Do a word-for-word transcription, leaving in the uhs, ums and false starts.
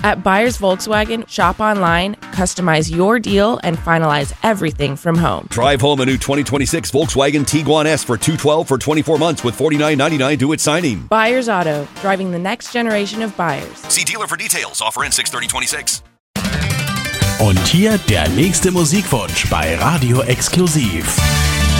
At Buyers Volkswagen, shop online, customize your deal, and finalize everything from home. Drive home a new twenty twenty-six Volkswagen Tiguan S for two hundred twelve dollars for twenty-four months with forty-nine ninety-nine due at signing. Buyers Auto, driving the next generation of buyers. See dealer for details. Offer in six thirty twenty-six. Und hier der nächste Musikwunsch bei Radio Exklusiv.